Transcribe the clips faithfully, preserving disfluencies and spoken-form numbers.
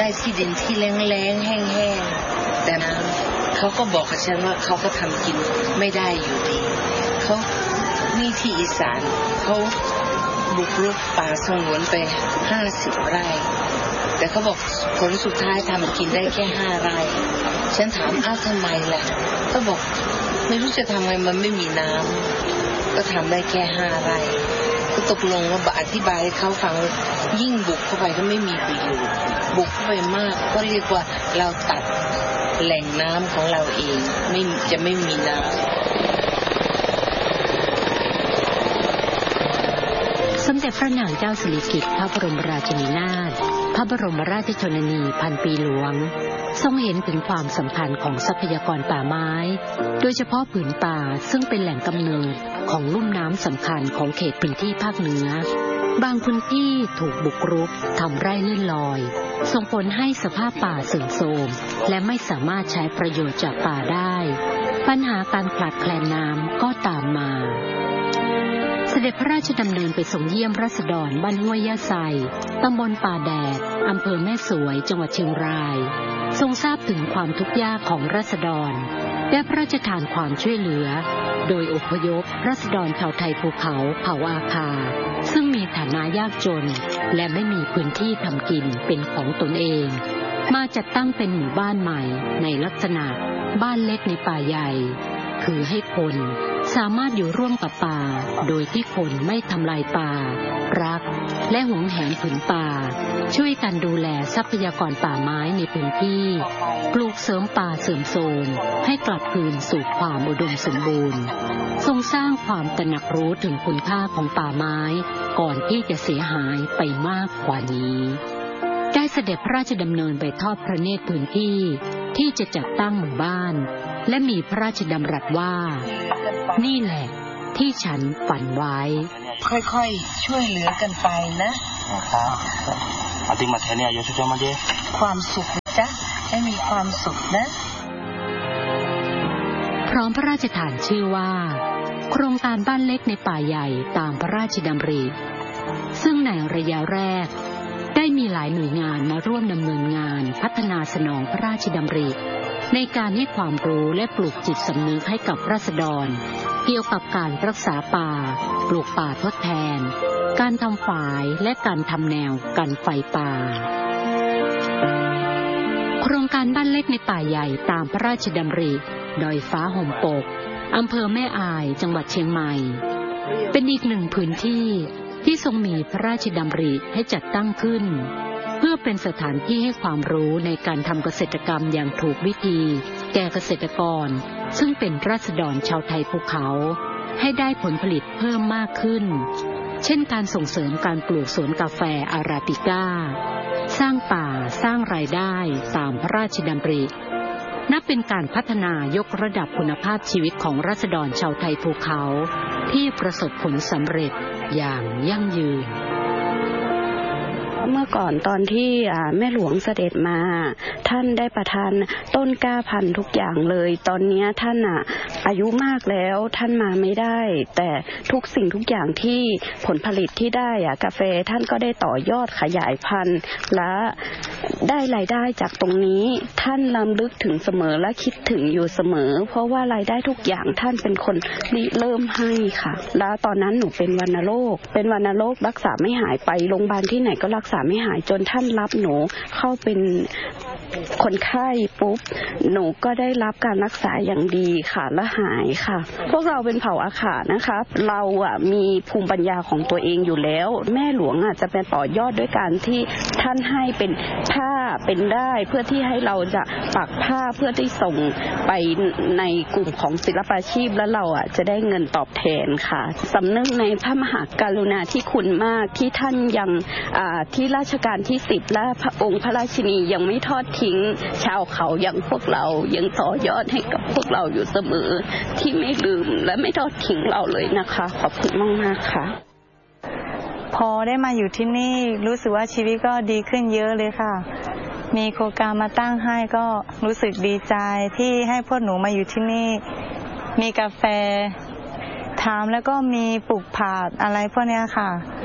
ได้ที่ดินที่แล้งๆแห้งๆแต่น้ำเขาก็บอกกับฉันว่าเขาก็ทำกินไม่ได้อยู่ดีเขานี่ที่อีสานเขาบุกรุกป่าสงวนไปห้าสิบไร่แต่เขาบอกผลสุดท้ายทำกินได้แค่ห้าไร่ฉันถามอ้าวทำไมล่ะเขาบอกไม่รู้จะทำไงมันไม่มีน้ำก็ทำได้แค่ห้าไร่ก็ตกลงว่าอธิบายให้เขาฟังยิ่งบุกเข้าไปก็ไม่มีประโยชน์บุกเข้าไปมากก็เรียกว่าเราตัดแหล่งน้ำของเราเองไม่จะไม่มีน้ำสมเด็จพระนางเจ้าสิริกิติ์พระบรมราชินีนาถพระบรมราชชนนีพันปีหลวงทรงเห็นถึงความสำคัญของทรัพยากรป่าไม้โดยเฉพาะผืนป่าซึ่งเป็นแหล่งกำเนิดของลุ่มน้ำสำคัญของเขตพื้นที่ภาคเหนือบางพื้นที่ถูกบุกรุกทำไร่เลื่อนลอยส่งผลให้สภาพป่าเสื่อมโทรมและไม่สามารถใช้ประโยชน์จากป่าได้ปัญหาการขาดแคลนน้ำก็ตามมาเสด็จพระราชดำเนินไปทรงเยี่ยมราษฎรบ้านห้วยยะไซตำบลป่าแดดอำเภอแม่สวยจังหวัดเชียงรายทรงทราบถึงความทุกข์ยากของราษฎรได้พระราชทานความช่วยเหลือโดยอพยพราษฎรชาวไทยภูเขาเผ่าอาคาซึ่งมีฐานะยากจนและไม่มีพื้นที่ทำกินเป็นของตนเองมาจัดตั้งเป็นหมู่บ้านใหม่ในลักษณะบ้านเล็กในป่าใหญ่คือให้คนสามารถอยู่ร่วมกับป่าโดยที่คนไม่ทำลายป่ารักและหวงแหนผืนป่าช่วยกันดูแลทรัพยากรป่าไม้ในพื้นที่ปลูกเสริมป่าเสื่อมโทรมให้กลับคืนสู่ความอุดมสมบูรณ์ทรงสร้างความตระหนักรู้ถึงคุณค่าของป่าไม้ก่อนที่จะเสียหายไปมากกว่านี้ได้เสด็จพระราชดำเนินไปทอดพระเนตรพื้นที่ที่จะจัดตั้งหมู่บ้านและมีพระราชดำรัสว่านี่แหละที่ฉันฝันไว้ค่อยๆช่วยเหลือกันไปนะครับอาทิมาแทนเนี่ยอย่าช่วยมาดิความสุขจ๊ะให้มีความสุขนะพร้อมพระราชทานชื่อว่าโครงการบ้านเล็กในป่าใหญ่ตามพระราชดำริซึ่งในระยะแรกได้มีหลายหน่วยงานมาร่วมดำเนินงานพัฒนาสนองพระราชดำริในการให้ความรู้และปลูกจิตสำนึกให้กับราษฎรเกี่ยวกับการรักษาป่าปลูกป่าทดแทนการทำฝายและการทำแนวกันไฟป่าโครงการบ้านเล็กในป่าใหญ่ตามพระราชดำริดอยฟ้าห่มปกอำเภอแม่อายจังหวัดเชียงใหม่เป็นอีกหนึ่งพื้นที่ที่ทรงมีพระราชดำริให้จัดตั้งขึ้นเพื่อเป็นสถานที่ให้ความรู้ในการทำเกษตรกรรมอย่างถูกวิธีแก่เกษตรกรซึ่งเป็นราษฎรชาวไทยภูเขาให้ได้ผลผลิตเพิ่มมากขึ้นเช่นการส่งเสริมการปลูกสวนกาแฟอาราบิก้าสร้างป่าสร้างรายได้ตามพระราชดำรินับเป็นการพัฒนายกระดับคุณภาพชีวิตของราษฎรชาวไทยภูเขาที่ประสบผลสำเร็จอย่างยั่งยืนเมื่อก่อนตอนที่แม่หลวงเสด็จมาท่านได้ประทานต้นกล้าพันธุ์ทุกอย่างเลยตอนนี้ท่านอ่ะอายุมากแล้วท่านมาไม่ได้แต่ทุกสิ่งทุกอย่างที่ผลผลิตที่ได้อ่ะกาแฟท่านก็ได้ต่อยอดขยายพันธุ์และได้รายได้จากตรงนี้ท่านรำลึกถึงเสมอและคิดถึงอยู่เสมอเพราะว่ารายได้ทุกอย่างท่านเป็นคนริเริ่มให้ค่ะแล้วตอนนั้นหนูเป็นวัณโรคเป็นวัณโรครักษาไม่หายไปโรงพยาบาลที่ไหนก็รักษาไม่หายจนท่านรับหนูเข้าเป็นคนไข้ปุ๊บหนูก็ได้รับการรักษาอย่างดีค่ะและหายค่ะพวกเราเป็นเผ่าอาขานะคะเราอ่ะมีภูมิปัญญาของตัวเองอยู่แล้วแม่หลวงอ่ะจะเป็นต่อยอดด้วยการที่ท่านให้เป็นผ้าเป็นได้เพื่อที่ให้เราจะปักผ้าเพื่อที่ส่งไปในกลุ่มของศิลปาชีพแล้วเราอ่ะจะได้เงินตอบแทนค่ะสำนึกในพระมหากรุณาธิคุณมากที่ท่านยังอ่าที่ราชการที่สิบและพระองค์พระราชินียังไม่ทอดทิ้งชาวเขาอย่างพวกเรายังต่อยอดให้กับพวกเราอยู่เสมอที่ไม่ลืมและไม่ทอดทิ้งเราเลยนะคะขอบคุณมากมากค่ะพอได้มาอยู่ที่นี่รู้สึกว่าชีวิตก็ดีขึ้นเยอะเลยค่ะมีโครงการมาตั้งให้ก็รู้สึกดีใจที่ให้พวกหนูมาอยู่ที่นี่มีกาแฟทำแล้วก็มีปลูกผักอะไรพวกนี้ค่ะ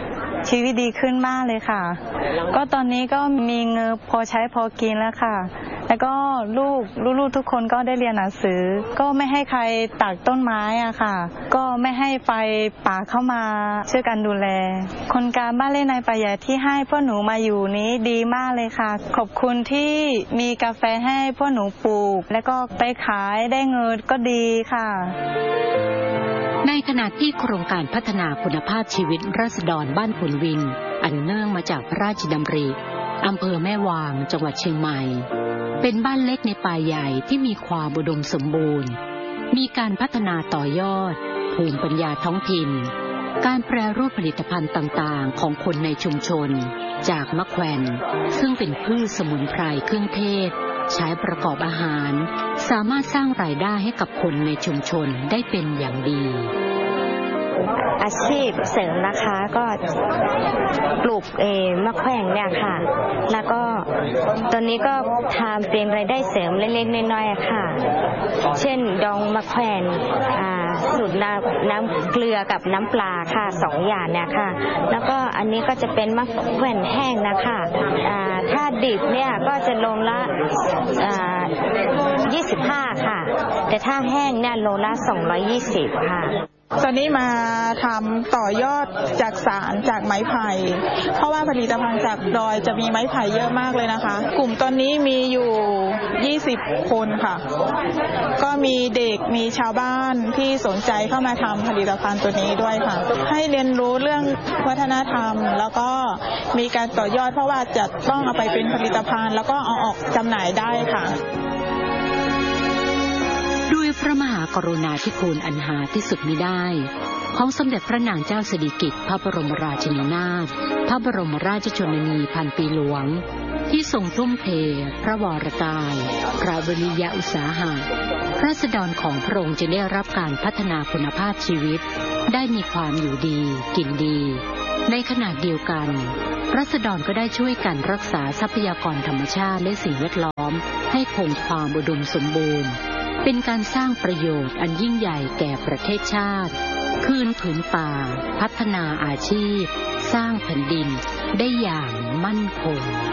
ชีวิตดีขึ้นมากเลยค่ะก็ตอนนี้ก็มีเงินพอใช้พอกินแล้วค่ะแล้วก็ลูกลูกๆทุกคนก็ได้เรียนหนังสือก็ไม่ให้ใครตัดต้นไม้อะค่ะก็ไม่ให้ไฟป่าเข้ามาช่วยกันดูแลคนการบ้านเล่นในป่าใหญ่ที่ให้พวกหนูมาอยู่นี้ดีมากเลยค่ะขอบคุณที่มีกาแฟให้พวกหนูปลูกแล้วก็ไปขายได้เงินก็ดีค่ะในขณะที่โครงการพัฒนาคุณภาพชีวิตราษฎรบ้านผลวินอันเนื่องมาจากพระราชดำริอำเภอแม่วางจังหวัดเชียงใหม่เป็นบ้านเล็กในป่าใหญ่ที่มีความอุดมสมบูรณ์มีการพัฒนาต่อยอดภูมิปัญญาท้องถิ่นการแปรรูปผลิตภัณฑ์ต่างๆของคนในชุมชนจากมะแขวนซึ่งเป็นพืชสมุนไพรเครื่องเทศใช้ประกอบอาหารสามารถสร้างรายได้ให้กับคนในชุมชนได้เป็นอย่างดีอาชีพเสริมนะคะก็ปลูกเอมะแขวนเนี่ยค่ะแล้วก็ตอนนี้ก็ทำเป็นรายได้เสริมเล็กๆน้อยๆค่ะเช่นดองมะแขวนอ่าสูตรน้ำน้ำเกลือกับน้ำปลาค่ะสองอย่างเนี่ยค่ะแล้วก็อันนี้ก็จะเป็นมะแขวนแห้งนะคะอ่าถ้าดิบเนี่ยก็จะโลละอ่ายี่สิบห้าค่ะแต่ถ้าแห้งเนี่ยโลละสองร้อยยี่สิบค่ะตอนนี้มาทำต่อยอดจากสารจากไม้ไผ่เพราะว่าผลิตภัณฑ์จากดอยจะมีไม้ไผ่เยอะมากเลยนะคะกลุ่มตอนนี้มีอยู่ยี่สิบคนค่ะก็มีเด็กมีชาวบ้านที่สนใจเข้ามาทำผลิตภัณฑ์ตัวนี้ด้วยค่ะให้เรียนรู้เรื่องวัฒนธรรมแล้วก็มีการต่อยอดเพราะว่าจะต้องเอาไปเป็นผลิตภัณฑ์แล้วก็เอาออกจำหน่ายได้ค่ะด้วยพระมหากรุณาธิคุณอันหาที่สุดมิได้ของสมเด็จพระนางเจ้าสิริกิติ์พระบรมราชินีนาถพระบรมราชชนนีพันปีหลวงที่ทรงทุ่มเทพระวรกายพระวิริยะอุตสาหะราษฎรของพระองค์จะได้รับการพัฒนาคุณภาพชีวิตได้มีความอยู่ดีกินดีในขณะเดียวกันราษฎรก็ได้ช่วยกันรักษาทรัพยากรธรรมชาติและสิ่งแวดล้อมให้คงความอุดมสมบูรณ์เป็นการสร้างประโยชน์อันยิ่งใหญ่แก่ประเทศชาติคืนผืนป่าพัฒนาอาชีพสร้างแผ่นดินได้อย่างมั่นคง